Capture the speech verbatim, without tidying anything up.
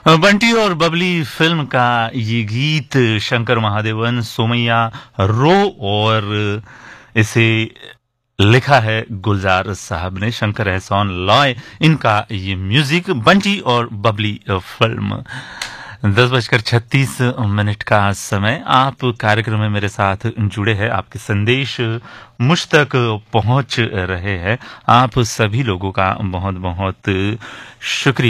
बंटी और बबली फिल्म का ये गीत शंकर महादेवन, सोमैया रो और इसे लिखा है गुलजार साहब ने। शंकर एहसान लॉय इनका ये म्यूजिक, बंटी और बबली फिल्म। दस बजकर छत्तीस मिनट का समय। आप कार्यक्रम में मेरे साथ जुड़े हैं, आपके संदेश मुझ तक पहुंच रहे हैं। आप सभी लोगों का बहुत बहुत शुक्रिया।